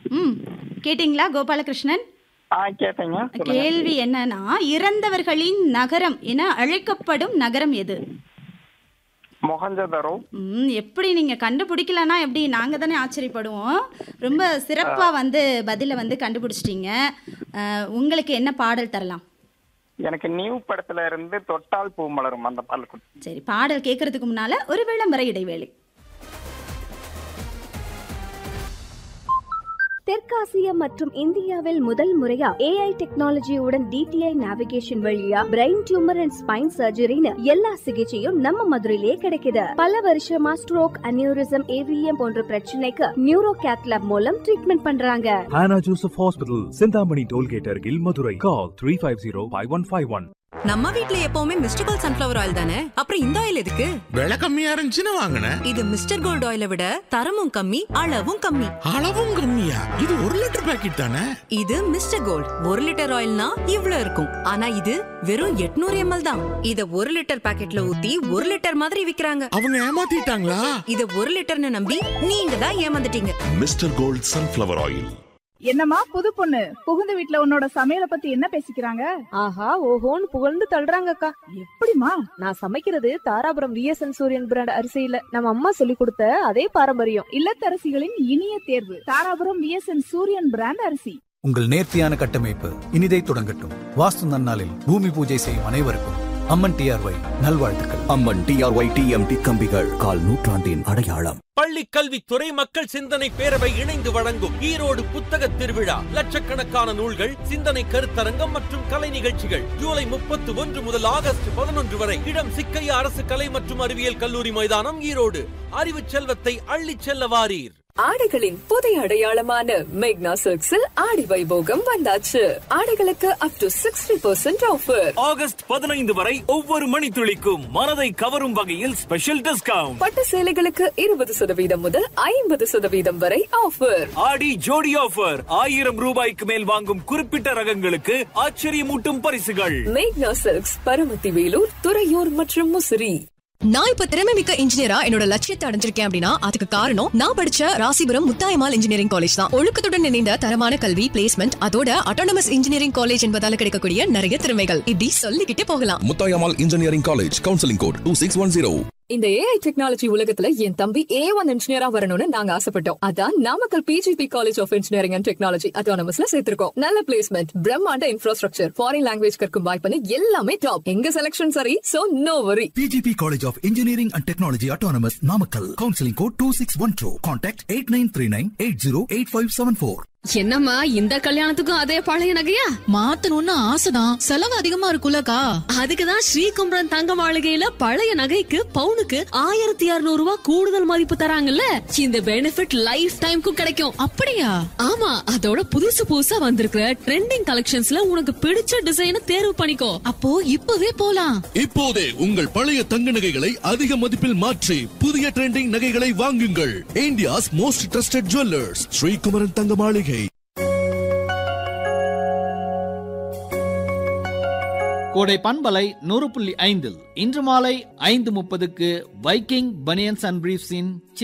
ம் கேட்டிங்களா கோபாலகிருஷ்ணன்? கேட்டேங்க. சொல்லுங்க. கேள்வி என்னன்னா, இறந்தவர்களின் நகரம் என அழைக்கப்படும் நகரம் எது? மொஹஞ்சதரோ. எப்படி நீங்க கண்டுபிடிக்கலன்னா எப்படி? நாங்க தானே ஆச்சரியப்படுவோம். ரொம்ப சிறப்பா பதில கண்டுபிடிச்சிட்டீங்க. உங்களுக்கு என்ன பாடல் தரலாம்? எனக்கு நியூ படத்துல இருந்து தொட்டால் பூ மலரும் அந்த பாடல். சரி, பாடல் கேட்கறதுக்கு முன்னால ஒரு விளம்பர இடைவேளை. தெற்காசியா மற்றும் இந்தியாவில் முதல் முறையா AI டெக்னாலஜியுடன் DTI நேவிகேஷன் வழியா பிரெயின் டியூமர் அண்ட் ஸ்பைன் சர்ஜரின்னு எல்லா சிகிச்சையும் நம்ம மதுரையிலேயே கிடைக்குது. பல வருஷமா ஸ்ட்ரோக், அனியூரிசம், AVM போன்ற பிரச்சனைக்கு நியூரோ கேத்லாப் மூலம் ட்ரீட்மெண்ட் பண்றாங்க. Hannah Joseph Hospital, Sindhamani Tollgate அருகில் மதுரை. Call 350-5151. நம்ம வீட்ல எப்பவுமே மிஸ்டர் கோல்ட் சன்ஃபிளவர் ஆயில் தானே, அப்புறம் இந்த ஆயில் எதுக்கு? விலை கம்மியா இருந்துச்சுன்னு வாங்கினேன். இது மிஸ்டர் கோல்ட் ஆயிலை விட தரமும் கம்மி, அளவும் கம்மி. அளவும் கம்மியா? இது 1 லிட்டர் பாக்கெட் தானே. இது மிஸ்டர் கோல்ட் 1 லிட்டர் ஆயில்னா இவ்ளோ இருக்கும். ஆனா இது வெறும் 800 ml தான். இத 1 லிட்டர் பாக்கெட்ல ஊத்தி 1 லிட்டர் மாதிரி விக்கிறாங்க. அவங்க ஏமாத்திட்டாங்களா? இத 1 லிட்டர்னு நம்பி நீங்க தான் ஏமாந்துட்டீங்க. Mister gold sunflower oil. என்னம்மா புது பொண்ணு, புகுந்த வீட்ல உன்னோட சமையலை பத்தி என்ன பேசிக்கிறாங்க? ஆஹா ஓஹோன்னு புகழ்ந்து தள்ளுறாங்கக்கா. எப்படிமா? நான் சமைக்கிறது தாராபுரம் VSN சூரியன் பிராண்ட் அரிசியில நம்ம அம்மா சொல்லி கொடுத்த அதே பாரம்பரியம். இல்லத்தரசிகளின் இனிய தேர்வு தாராபுரம் VSN சூரியன் பிராண்ட் அரிசி. உங்கள் நேர்த்தியான கட்டமைப்பு இனிதை தொடங்கட்டும். வாஸ்து நன்னாளில் பூமி பூஜை செய்யும் அனைவருக்கும் அம்மன் TRY நல்வாழ்த்துக்கள். அம்மன் TRY TMT கம்பிகள் கால் நூற்றாண்டின் அடையாளம். பள்ளி கல்வித்துறை மக்கள் சிந்தனை பேரவை இணைந்து வழங்கும் ஈரோடு புத்தக திருவிழா. லட்சக்கணக்கான நூல்கள், சிந்தனை கருத்தரங்கம் மற்றும் கலை நிகழ்ச்சிகள் ஜூலை 31 முதல் ஆகஸ்ட் 11 வரை. இடம் சிக்கையா அரசு கலை மற்றும் அறிவியல் கல்லூரி மைதானம், ஈரோடு. அறிவு செல்வத்தை அள்ளிச் செல்ல வாரீர். ஆடைகளின் புதிய அடையாளமான மேக்னா சில்க்ஸில் ஆடி வைபோகம் வந்தாச்சு. ஆடைகளுக்கு அப் டு 60% ஆஃபர். ஆகஸ்ட் 15 வரை ஒவ்வொரு மணித்துளிக்கும் மனதை கவரும் வகையில் ஸ்பெஷல் டிஸ்கவுண்ட். பட்டு சேலைகளுக்கு 20% முதல் 50% வரை ஆஃபர். ஆடி ஜோடி ஆஃபர். 1000 ரூபாய்க்கு மேல் வாங்கும் குறிப்பிட்ட ரகங்களுக்கு ஆச்சரியமூட்டும் பரிசுகள். மேக்னா சில்க்ஸ், பரமத்தி வேலூர், துறையூர் மற்றும் முசிறி. நான் இப்ப திறமைமிக்க இன்ஜினியரா என்னோட லட்சியத்தை அடைஞ்சிருக்கேன் அப்படின்னா அதுக்கு காரணம் நான் படிச்ச ராசிபுரம் முத்தாயம்மாள் இன்ஜினியரிங் காலேஜ் தான். ஒழுக்கத்துடன் இணைந்த தரமான கல்வி, பிளேஸ்மெண்ட், அதோட அட்டானமஸ் இன்ஜினியரிங் காலேஜ் என்பதால கிடைக்கக்கூடிய நிறைய திறமைகள் இப்படி சொல்லிக்கிட்டே போகலாம். Muthayammal engineering college, counselling code 2610. இந்த AI டெக்னாலஜி உலகத்துல என் தம்பி A1 இன்ஜினியரா வரணும்னு நாங்க ஆசைப்பட்டோம். அதான் Namakkal PGP college of engineering and technology அட்டானமஸ்ல சேர்த்திருக்கோம். நல்ல பிளேஸ்மெண்ட், பிரம்மாண்ட இன்ஃப்ராஸ்ட்ரக்சர், ஃபாரின் லாங்குவேஜ் கற்கும் வாய்ப்புன்னு எல்லாமே டாப். எங்க செலக்ஷன் சரி, சோ நோ வரி. PGP college of engineering and technology autonomous Namakkal. Counselling code 2612. Contact 8939808574. என்னம்மா இந்த கல்யாணத்துக்கும் அதே பழைய நகையா? மாத்தணும்னு ஆசைதான், செலவு அதிகமா இருக்குல்லக்கா. அதுக்குதான் ஸ்ரீகுமரன் தங்க மாளிகையில பழைய நகைக்கு பவுனுக்கு 1600 ரூபாய் கூடுதல் மதிப்பு தராங்கல்ல. இந்த பெனிஃபிட் லைஃப் டைம்க்கும் கிடைக்கும். அப்படியா? ஆமா, அதோட புதுசா வந்திருக்கிற ட்ரெண்டிங் கலெக்ஷன்ஸ்ல உனக்கு பிடிச்ச டிசைனை தேர்வு பண்ணிக்கோ. அப்போ இப்பவே போலாம். இப்போதே உங்கள் பழைய தங்க நகைகளை அதிக மதிப்பில் மாற்றி புதிய ட்ரெண்டிங் நகைகளை வாங்குங்கள். India's most trusted jewellers, Sri Kumaran தங்க மாளிகை. கோடை பண்பலை 100.5 இன்று மாலை 5:30க்கு வைக்கிங் பனியன்ஸ் அண்ட் பிரீஃப்ஸின்